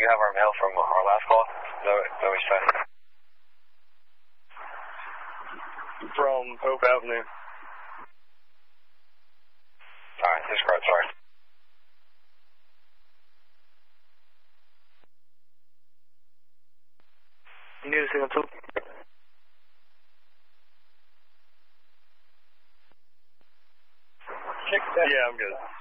have our mail from our last call? No, we said. From Hope Avenue. Alright, discard, sorry. You need a signal too? Check that. Yeah, I'm good.